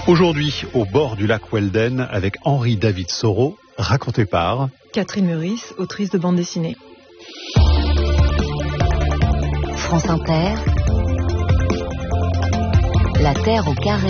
Aujourd'hui, au bord du lac Welden, avec Henri David Thoreau, raconté par Catherine Meurice, autrice de bande dessinée. France Inter, La Terre au carré,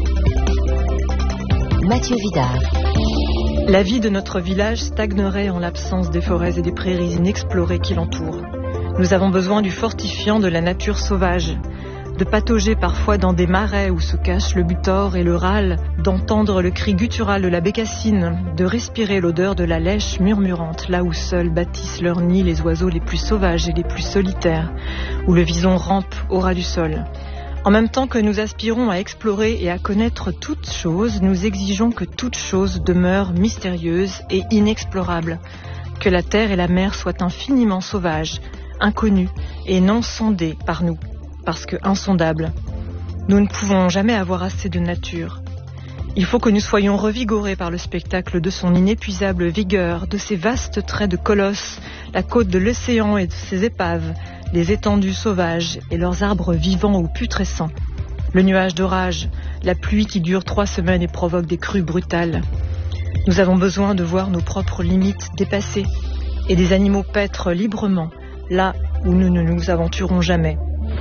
Mathieu Vidard. La vie de notre village stagnerait en l'absence des forêts et des prairies inexplorées qui l'entourent. Nous avons besoin du fortifiant de la nature sauvage, de patauger parfois dans des marais où se cachent le butor et le râle, d'entendre le cri guttural de la bécassine, de respirer l'odeur de la lèche murmurante, là où seuls bâtissent leur nid les oiseaux les plus sauvages et les plus solitaires, où le vison rampe au ras du sol. En même temps que nous aspirons à explorer et à connaître toutes choses, nous exigeons que toute chose demeure mystérieuse et inexplorable, que la terre et la mer soient infiniment sauvages, inconnues et non sondées par nous. Parce que insondable, nous ne pouvons jamais avoir assez de nature. Il faut que nous soyons revigorés par le spectacle de son inépuisable vigueur, de ses vastes traits de colosse, la côte de l'océan et de ses épaves, les étendues sauvages et leurs arbres vivants ou putrescents, le nuage d'orage, la pluie qui dure 3 semaines et provoque des crues brutales. Nous avons besoin de voir nos propres limites dépassées et des animaux paître librement, là où nous ne nous aventurons jamais.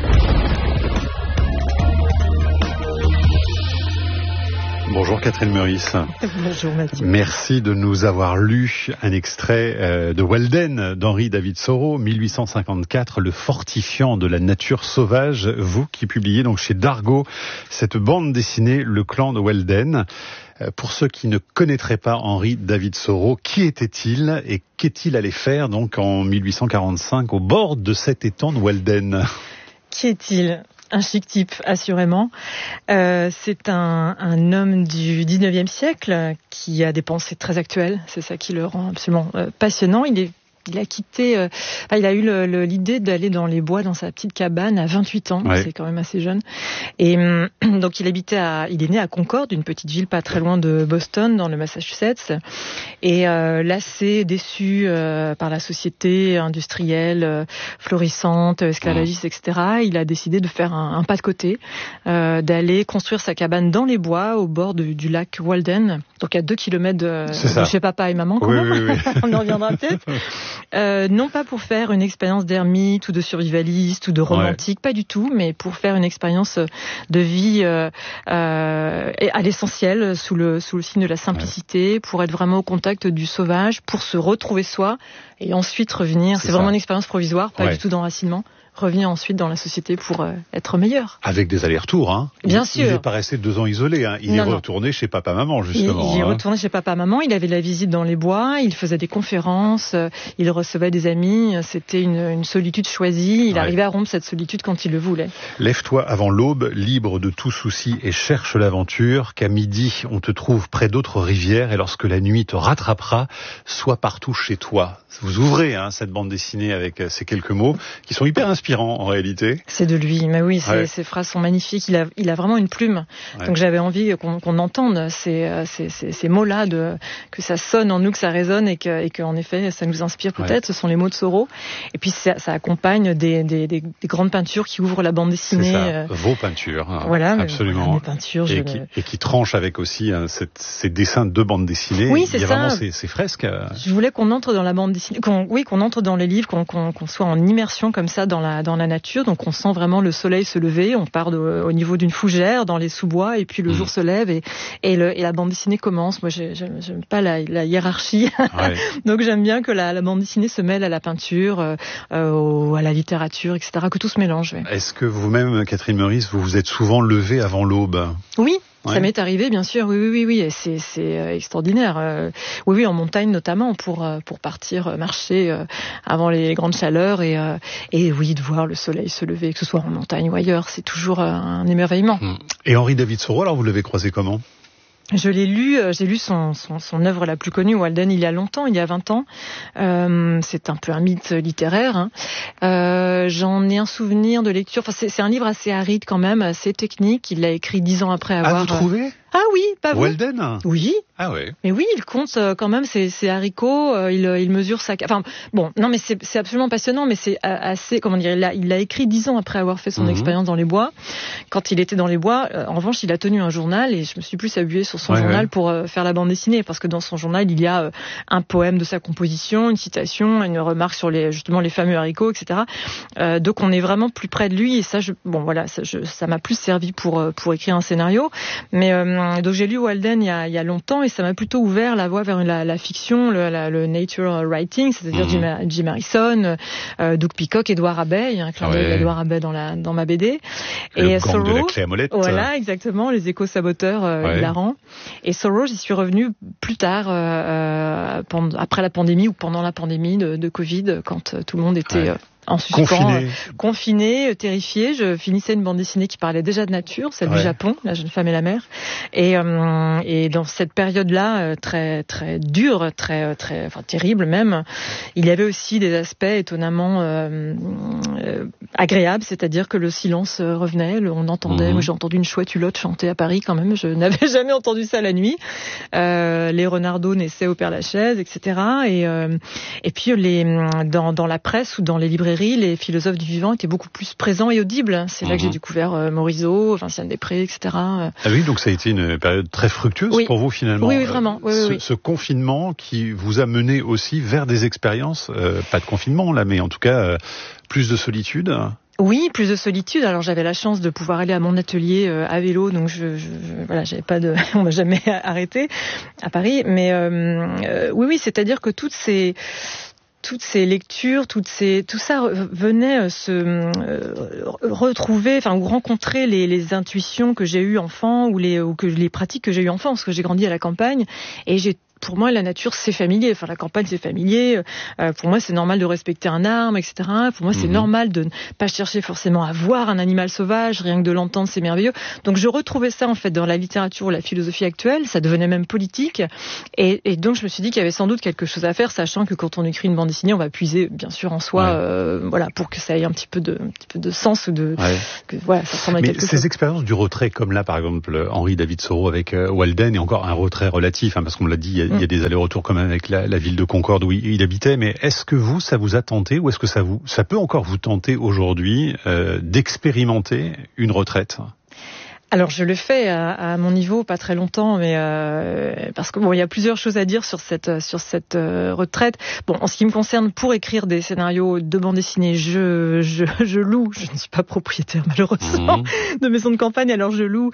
Bonjour Catherine Meurice. Bonjour Mathieu. Merci de nous avoir lu un extrait de Welden d'Henri David Thoreau, 1854, le fortifiant de la nature sauvage. Vous qui publiez donc chez Dargaud cette bande dessinée Le clan de Welden. Pour ceux qui ne connaîtraient pas Henri David Thoreau, qui était-il et qu'est-il allé faire donc en 1845 au bord de cet étang de Welden? Qui est-il ? Un chic type, assurément. C'est un homme du 19e siècle qui a des pensées très actuelles. C'est ça qui le rend absolument passionnant. Il a quitté, il a eu l'idée d'aller dans les bois, dans sa petite cabane à 28 ans. Ouais. C'est quand même assez jeune. Et donc il est né à Concord, une petite ville pas très loin de Boston, dans le Massachusetts. Et lassé, déçu par la société industrielle florissante, esclavagiste, etc., il a décidé de faire un pas de côté, d'aller construire sa cabane dans les bois au bord du lac Welden, donc à 2 kilomètres de chez papa et maman. Quand même. Oui. On en reviendra peut-être. Non pas pour faire une expérience d'ermite ou de survivaliste ou de romantique, pas du tout, mais pour faire une expérience de vie à l'essentiel, sous le signe de la simplicité, pour être vraiment au contact du sauvage, pour se retrouver soi et ensuite revenir. C'est vraiment une expérience provisoire, pas du tout d'enracinement. Revenir ensuite dans la société pour être meilleur. Avec des allers-retours, hein. Bien sûr. Il n'est pas resté 2 ans isolé, hein. Il est retourné chez papa-maman, justement. Il est retourné chez papa-maman, il avait la visite dans les bois, il faisait des conférences, il recevait des amis, c'était une solitude choisie, il arrivait à rompre cette solitude quand il le voulait. Lève-toi avant l'aube, libre de tout souci et cherche l'aventure, qu'à midi on te trouve près d'autres rivières et lorsque la nuit te rattrapera, sois partout chez toi. Vous ouvrez cette bande dessinée avec ces quelques mots qui sont hyper inspirants en réalité. C'est de lui, mais oui, ces phrases sont magnifiques. Il a vraiment une plume. Donc j'avais envie qu'on entende ces mots-là, que ça sonne en nous, que ça résonne et qu'en effet ça nous inspire peut-être. Ce sont les mots de Thoreau. Et puis ça accompagne des grandes peintures qui ouvrent la bande dessinée. C'est ça, vos peintures. Voilà, absolument. Mes peintures. Et qui tranchent avec aussi ces dessins de bande dessinée. Oui, c'est ça. Il y a vraiment ces fresques. Je voulais qu'on entre dans la bande dessinée, qu'on entre dans les livres, qu'on soit en immersion comme ça dans la nature. Donc on sent vraiment le soleil se lever. On part au niveau d'une fougère dans les sous-bois et puis le jour se lève et la bande dessinée commence. Moi, j'aime pas la hiérarchie. Donc j'aime bien que la bande dessinée se mêle à la peinture, à la littérature, etc. Que tout se mélange. Est-ce que vous-même, Catherine Meurice, vous vous êtes souvent levée avant l'aube? Oui. Ça m'est arrivé, bien sûr, oui, et c'est extraordinaire. Oui, en montagne notamment, pour partir marcher avant les grandes chaleurs et oui, de voir le soleil se lever, que ce soit en montagne ou ailleurs, c'est toujours un émerveillement. Et Henri David Thoreau, alors vous l'avez croisé comment ? Je l'ai lu, j'ai lu son œuvre la plus connue, Welden, il y a longtemps, il y a 20 ans. C'est un peu un mythe littéraire. J'en ai un souvenir de lecture. Enfin, c'est un livre assez aride quand même, assez technique. Il l'a écrit 10 ans après avoir. Ah, vous trouvez ? Ah oui, pas vous. Walden? Oui. Ah ouais. Mais oui, il compte quand même ses haricots, il mesure sa... Enfin, bon, non mais c'est absolument passionnant, mais c'est assez, comment dire, il l'a écrit 10 ans après avoir fait son expérience dans les bois. Quand il était dans les bois, en revanche, il a tenu un journal et je me suis plus appuyée sur son journal pour faire la bande dessinée, parce que dans son journal, il y a un poème de sa composition, une citation, une remarque sur justement les fameux haricots, etc. Donc on est vraiment plus près de lui et ça, ça m'a plus servi pour écrire un scénario. Mais donc j'ai lu Walden il y a longtemps et ça m'a plutôt ouvert la voie vers la fiction, le nature writing, c'est-à-dire Jim Harrison, Doug Peacock, Edouard Abbey, il y a un clin d'œil d'Edouard Abbey dans ma BD. Et Sorrow, de la clé à molette. Voilà, exactement, les éco-saboteurs hilarants. Et Sorrow, j'y suis revenue plus tard, après la pandémie ou pendant la pandémie de Covid, quand tout le monde était... en suspens, confiné, terrifié. Je finissais une bande dessinée qui parlait déjà de nature, celle du Japon, La jeune femme et la mer. Et dans cette période-là, très très dure, très terrible même, il y avait aussi des aspects étonnamment agréables, c'est-à-dire que le silence revenait, on entendait. Moi, j'ai entendu une chouette hulotte chanter à Paris quand même. Je n'avais jamais entendu ça la nuit. Les renardeaux naissaient au Père-Lachaise, etc. Et puis dans la presse ou dans les librairies, les philosophes du vivant étaient beaucoup plus présents et audibles. C'est là que j'ai découvert Morisot, Vinciane Després, etc. Ah oui, donc ça a été une période très fructueuse pour vous finalement. Oui, vraiment. Ce confinement qui vous a mené aussi vers des expériences, pas de confinement là, mais en tout cas plus de solitude. Oui, plus de solitude. Alors j'avais la chance de pouvoir aller à mon atelier à vélo, donc j'avais pas on m'a jamais arrêté à Paris. Mais oui, c'est-à-dire que toutes ces lectures, tout ça venait retrouver, ou rencontrer les intuitions que j'ai eues enfant ou les pratiques que j'ai eues enfant, parce que j'ai grandi à la campagne et pour moi, la nature, c'est familier. Enfin, la campagne, c'est familier. Pour moi, c'est normal de respecter un arbre, etc. Pour moi, c'est normal de ne pas chercher forcément à voir un animal sauvage, rien que de l'entendre, c'est merveilleux. Donc, je retrouvais ça, en fait, dans la littérature ou la philosophie actuelle. Ça devenait même politique. Et donc, je me suis dit qu'il y avait sans doute quelque chose à faire, sachant que quand on écrit une bande dessinée, on va puiser, bien sûr, en soi, pour que ça ait un petit peu de sens ou ça ressemble à quelque chose. Mais ces expériences du retrait, comme là, par exemple, Henri David Thoreau avec Walden, et encore un retrait relatif, parce qu'on l'a dit, il y a des allers-retours quand même avec la ville de Concorde où il habitait, mais est-ce que ça vous a tenté, ou est-ce que ça peut encore vous tenter aujourd'hui d'expérimenter une retraite ? Alors je le fais à mon niveau, pas très longtemps, mais parce que il y a plusieurs choses à dire sur cette retraite. Bon, en ce qui me concerne, pour écrire des scénarios de bande dessinée, je loue. Je ne suis pas propriétaire malheureusement de maison de campagne, alors je loue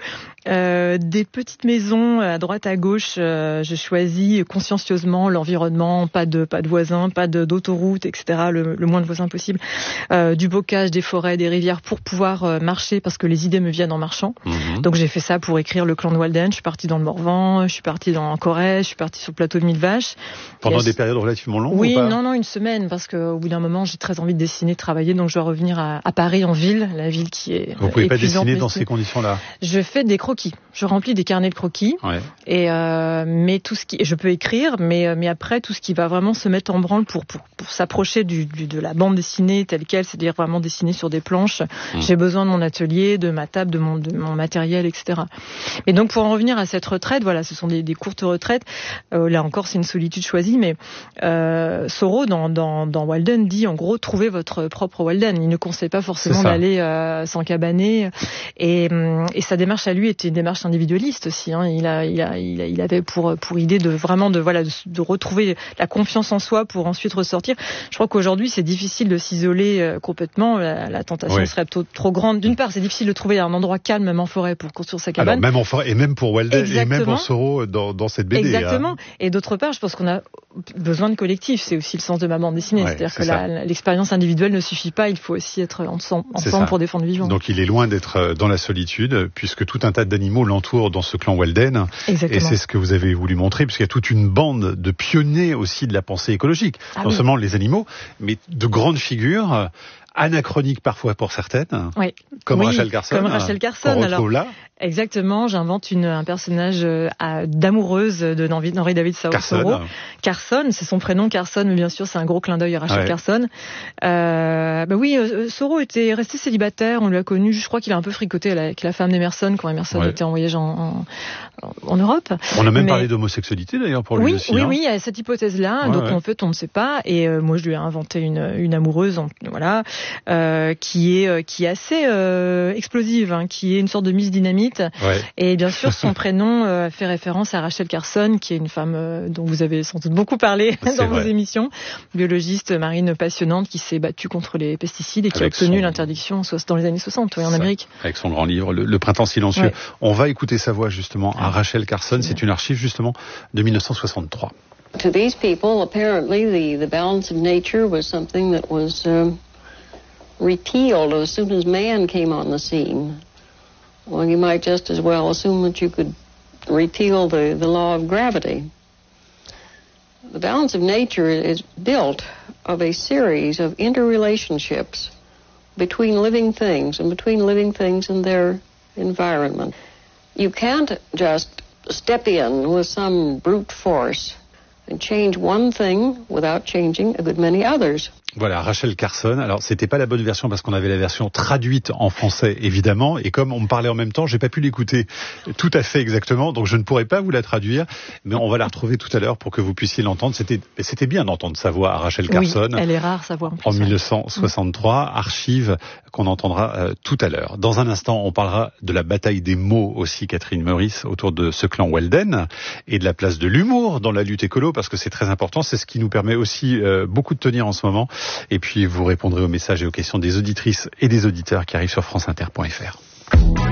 des petites maisons à droite à gauche. Je choisis consciencieusement l'environnement, pas de voisins, pas d'autoroute, etc. Le moins de voisins possible. Du bocage, des forêts, des rivières pour pouvoir marcher, parce que les idées me viennent en marchant. Donc j'ai fait ça pour écrire Le Clan de Walden. Je suis partie dans le Morvan, je suis partie en Corrèze, je suis partie sur le plateau de Mille Vaches. Pendant des périodes relativement longues ou pas ? Non, une semaine, parce qu'au bout d'un moment, j'ai très envie de dessiner, de travailler, donc je dois revenir à Paris, en ville, la ville qui est Vous pouvez pas dessiner dans ces conditions-là ? Je fais des croquis. Je remplis des carnets de croquis. Et mais tout ce qui, je peux écrire, mais après tout ce qui va vraiment se mettre en branle pour s'approcher de la bande dessinée telle quelle, c'est-à-dire vraiment dessiner sur des planches. J'ai besoin de mon atelier, de ma table, de mon matériel, etc. Et donc pour en revenir à cette retraite, ce sont des courtes retraites. Là encore, c'est une solitude choisie, mais Thoreau dans Walden dit en gros, trouvez votre propre Walden. Il ne conseille pas forcément d'aller s'encabaner. Et sa démarche à lui était une démarche individualiste aussi. Il avait pour idée de retrouver la confiance en soi pour ensuite ressortir. Je crois qu'aujourd'hui, c'est difficile de s'isoler complètement. La tentation serait trop grande. D'une part, c'est difficile de trouver un endroit calme, même en forêt, pour construire sa cabane. Alors, même en forêt, et même pour Walden, et même pour Thoreau dans cette BD. Exactement. Et d'autre part, je pense qu'on a besoin de collectif. C'est aussi le sens de ma bande dessinée. C'est-à-dire que l'expérience individuelle ne suffit pas. Il faut aussi être ensemble pour défendre le vivant. Donc il est loin d'être dans la solitude, puisque tout un tas d'animaux l'entourent dans ce clan Walden. Exactement. Et c'est ce que vous avez voulu montrer, puisqu'il y a toute une bande de pionniers aussi de la pensée écologique. Non seulement les animaux, mais de grandes figures, anachroniques parfois pour certaines, comme Rachel Carson. Qu'on retrouve là. Exactement, j'invente un personnage d'amoureuse d'Henri David Thoreau. Carson, c'est son prénom, Carson, mais bien sûr c'est un gros clin d'œil à Rachel Carson. Thoreau était resté célibataire, on lui a connu, je crois qu'il a un peu fricoté avec la femme d'Emerson quand Emerson était en voyage en Europe. On a même parlé d'homosexualité d'ailleurs pour lui aussi. Oui, il y a cette hypothèse-là, en fait on ne sait pas, et moi je lui ai inventé une amoureuse, qui est assez explosive, qui est une sorte de Miss Dynamite, et bien sûr son prénom fait référence à Rachel Carson, qui est une femme dont vous avez sans doute beaucoup parlé dans vos émissions, biologiste marine passionnante qui s'est battue contre les pesticides et qui a obtenu l'interdiction dans les années 60 en Amérique. Avec son grand livre, Le Printemps silencieux. On va écouter sa voix justement à Rachel Carson, c'est une archive justement de 1963. To these people, apparently the balance of nature was something that was repealed as soon as man came on the scene. Well, you might just as well assume that you could repeal the law of gravity. The balance of nature is built of a series of interrelationships between living things and between living things and their environment. You can't just step in with some brute force and change one thing without changing a good many others. Voilà, Rachel Carson. Alors, c'était pas la bonne version parce qu'on avait la version traduite en français, évidemment. Et comme on me parlait en même temps, j'ai pas pu l'écouter tout à fait exactement. Donc, je ne pourrais pas vous la traduire. Mais on va la retrouver tout à l'heure pour que vous puissiez l'entendre. C'était bien d'entendre sa voix à Rachel Carson. Oui, elle est rare, sa voix. En 1963, archive qu'on entendra tout à l'heure. Dans un instant, on parlera de la bataille des mots aussi, Catherine Meurice, autour de ce clan Walden et de la place de l'humour dans la lutte écolo parce que c'est très important. C'est ce qui nous permet aussi beaucoup de tenir en ce moment. Et puis vous répondrez aux messages et aux questions des auditrices et des auditeurs qui arrivent sur franceinter.fr.